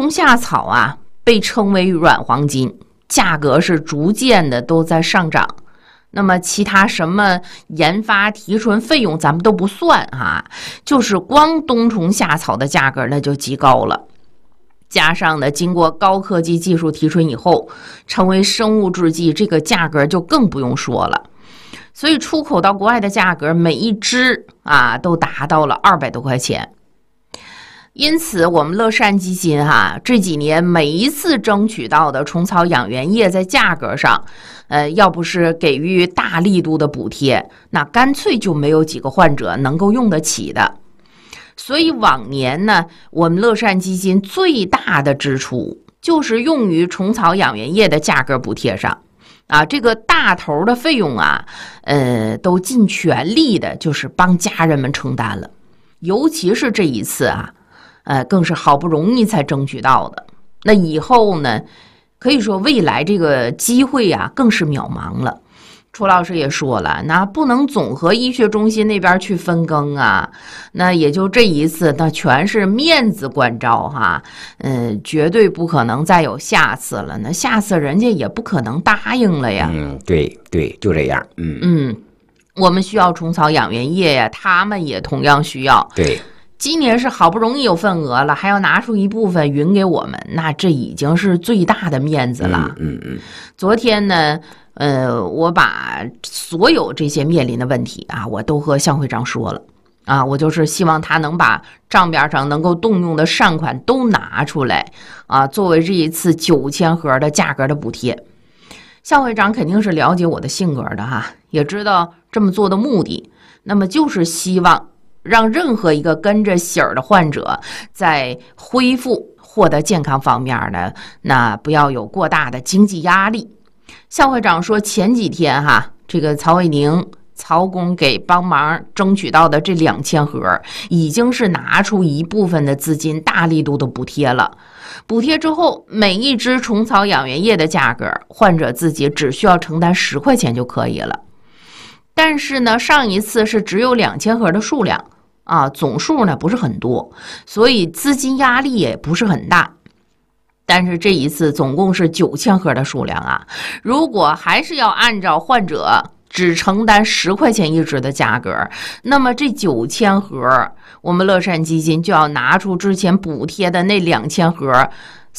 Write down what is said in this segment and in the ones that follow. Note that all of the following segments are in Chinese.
虫夏草啊，被称为软黄金，价格是逐渐的都在上涨。那么其他什么研发提纯费用咱们都不算啊，就是光冬虫夏草的价格那就极高了。加上呢，经过高科技技术提纯以后，成为生物制剂，这个价格就更不用说了。所以出口到国外的价格，每一支啊都达到了200多块钱。因此，我们乐善基金这几年每一次争取到的虫草养源液在价格上，要不是给予大力度的补贴，那干脆就没有几个患者能够用得起的。所以往年呢，我们乐善基金最大的支出就是用于虫草养源液的价格补贴上。这个大头的费用都尽全力的就是帮家人们承担了。尤其是这一次更是好不容易才争取到的。那以后呢，可以说未来这个机会更是渺茫了。楚老师也说了，那不能总和医学中心那边去分羹那也就这一次，那全是面子关照绝对不可能再有下次了。那下次人家也不可能答应了呀。 对，就这样。 我们需要虫草养源液呀，他们也同样需要。 对。 今年是好不容易有份额了，还要拿出一部分匀给我们，那这已经是最大的面子了。昨天呢，我把所有这些面临的问题我都和向会长说了我就是希望他能把账面上能够动用的善款都拿出来作为这一次9000盒的价格的补贴。向会长肯定是了解我的性格的也知道这么做的目的，那么就是希望让任何一个跟着喜儿的患者在恢复获得健康方面呢，那不要有过大的经济压力。向会长说，前几天这个曹伟宁曹工给帮忙争取到的这2000盒，已经是拿出一部分的资金大力度的补贴了。补贴之后，每一支虫草养源液的价格，患者自己只需要承担10块钱就可以了。但是呢，上一次是只有2000盒的数量总数呢不是很多，所以资金压力也不是很大。但是这一次总共是9000盒的数量如果还是要按照患者只承担10块钱一支的价格，那么这9000盒我们乐善基金就要拿出之前补贴的那2000盒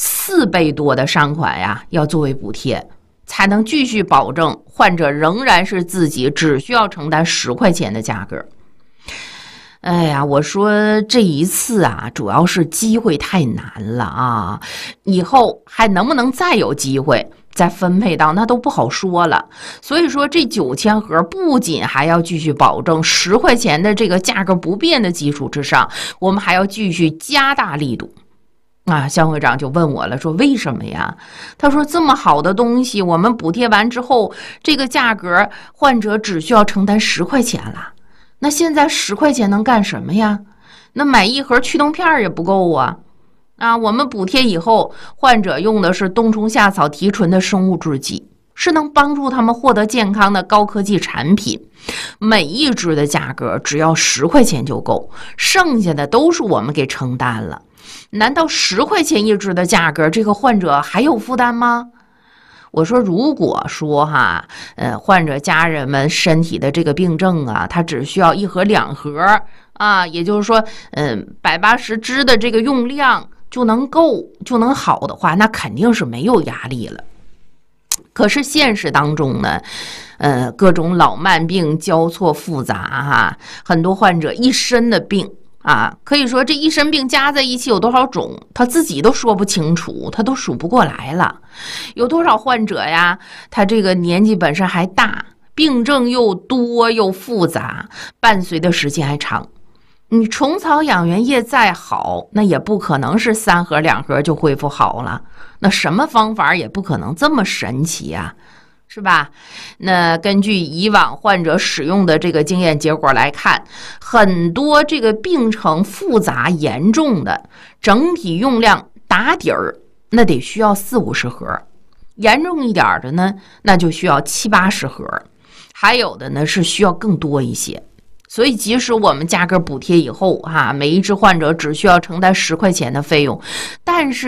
4倍多的善款要作为补贴，才能继续保证患者仍然是自己只需要承担10块钱的价格。哎呀，我说这一次主要是机会太难了以后还能不能再有机会再分配到那都不好说了。所以说这9000盒不仅还要继续保证10块钱的这个价格不变的基础之上，我们还要继续加大力度向会长就问我了，说为什么呀？他说这么好的东西，我们补贴完之后，这个价格患者只需要承担10块钱了。那现在10块钱能干什么呀？那买一盒驱动片也不够我们补贴以后，患者用的是冬虫夏草提纯的生物制剂，是能帮助他们获得健康的高科技产品。每一支的价格只要10块钱就够，剩下的都是我们给承担了。难道10块钱一支的价格，这个患者还有负担吗？我说，如果说患者家人们身体的这个病症他只需要1盒2盒也就是说180支的这个用量就能够就能好的话，那肯定是没有压力了。可是现实当中呢各种老慢病交错复杂很多患者一身的病可以说这一身病加在一起有多少种，他自己都说不清楚，他都数不过来了。有多少患者他这个年纪本身还大，病症又多又复杂，伴随的时间还长。你虫草养源液再好，那也不可能是3盒2盒就恢复好了，那什么方法也不可能这么神奇是吧？那根据以往患者使用的这个经验结果来看，很多这个病程复杂严重的，整体用量打底儿那得需要40-50盒，严重一点的呢，那就需要70-80盒，还有的呢是需要更多一些。所以即使我们价格补贴以后每一支患者只需要承担10块钱的费用，但是